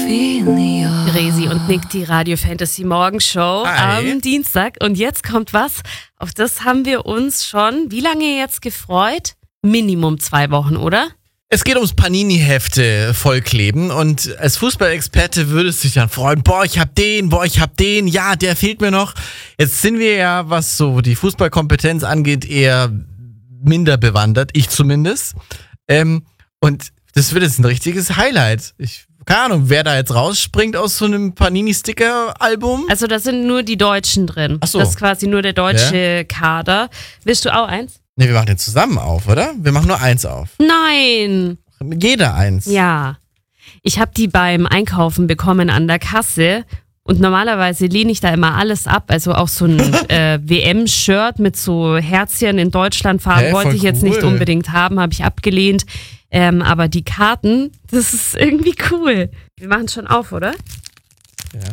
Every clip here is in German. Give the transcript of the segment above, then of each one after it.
Gresi und Nick, die Radio Fantasy Morgenshow am Dienstag. Und jetzt kommt was, auf das haben wir uns schon, wie lange jetzt gefreut? Minimum 2 Wochen, oder? Es geht ums Panini-Hefte vollkleben und als Fußballexperte würdest du dich dann freuen, ich hab den, ja, der fehlt mir noch. Jetzt sind wir ja, was so die Fußballkompetenz angeht, eher minder bewandert, ich zumindest. Und das wird jetzt ein richtiges Highlight. Keine Ahnung, wer da jetzt rausspringt aus so einem Panini-Sticker-Album. Also da sind nur die Deutschen drin. Ach so. Das ist quasi nur der deutsche Kader. Willst du auch eins? Ne, wir machen den zusammen auf, oder? Wir machen nur eins auf. Nein! Jeder eins. Ja. Ich habe die beim Einkaufen bekommen an der Kasse. Und normalerweise lehne ich da immer alles ab. Also auch so ein WM-Shirt mit so Herzchen in Deutschlandfarben wollte ich jetzt nicht unbedingt haben, habe ich abgelehnt. Aber die Karten, das ist irgendwie cool. Wir machen es schon auf, oder? Ja.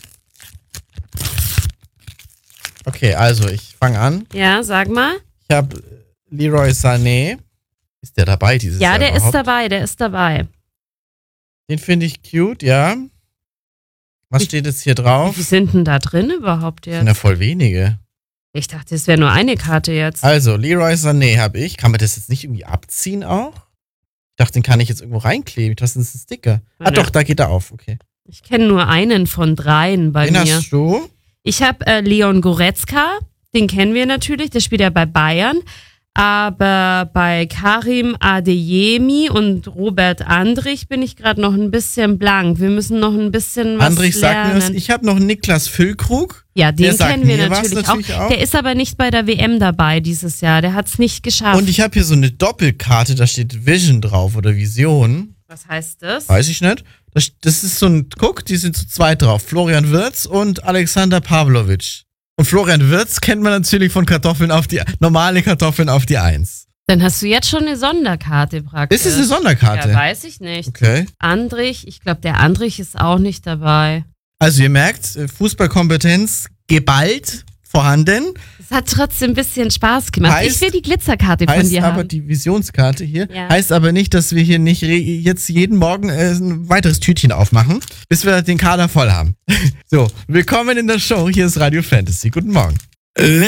Okay, also ich fange an. Ja, sag mal. Ich habe Leroy Sané. Ist der dabei dieses Jahr? Ja, der überhaupt? ist dabei. Den finde ich cute, ja. Was steht jetzt hier drauf? Wie sind denn da drin überhaupt Das sind jetzt? ja voll wenige. Ich dachte, es wäre nur eine Karte jetzt. Also, Leroy Sané habe ich. Kann man das jetzt nicht irgendwie abziehen auch? Ich dachte, den kann ich jetzt irgendwo reinkleben. Ich dachte, das ist ein Sticker. Ah doch, da geht er auf. Okay. Ich kenne nur einen von 3 bei Den mir. hast du? Ich habe Leon Goretzka, den kennen wir natürlich, der spielt ja bei Bayern. Aber bei Karim Adeyemi und Robert Andrich bin ich gerade noch ein bisschen blank. Wir müssen noch ein bisschen was Andrich sagt mir lernen. was. Ich habe noch Niklas Füllkrug. Ja, den kennen wir mir was natürlich auch. Der ist aber nicht bei der WM dabei dieses Jahr. Der hat es nicht geschafft. Und ich habe hier so eine Doppelkarte, da steht Vision drauf oder Vision. Was heißt das? Weiß ich nicht. Das ist so ein, die sind zu zweit drauf. Florian Wirtz und Alexander Pavlovic. Und Florian Wirtz kennt man natürlich von normale Kartoffeln auf die 1. Dann hast du jetzt schon eine Sonderkarte praktisch. Ist es eine Sonderkarte? Ja, weiß ich nicht. Okay. Andrich, ich glaube, der Andrich ist auch nicht dabei. Also ihr merkt, Fußballkompetenz geballt vorhanden. Es hat trotzdem ein bisschen Spaß gemacht. Ich will die Glitzerkarte von dir haben. Heißt aber die Visionskarte hier, Ja. heißt aber nicht, dass wir hier nicht jetzt jeden Morgen ein weiteres Tütchen aufmachen, bis wir den Kader voll haben. So, willkommen in der Show. Hier ist Radio Fantasy. Guten Morgen.